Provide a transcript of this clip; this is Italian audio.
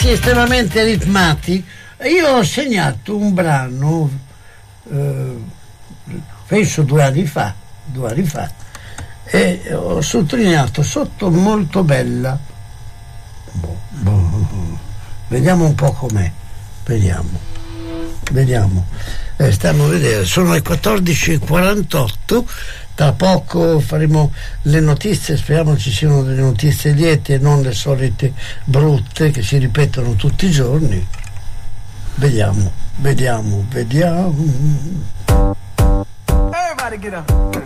pezzi estremamente ritmati. Io ho segnato un brano, penso 2 anni fa, e ho sottolineato sotto molto bella. Vediamo un po' com'è. Vediamo. Stiamo a vedere, sono le 14:48. Tra poco faremo le notizie, speriamo ci siano delle notizie liete e non le solite brutte che si ripetono tutti i giorni. Vediamo. Everybody get up.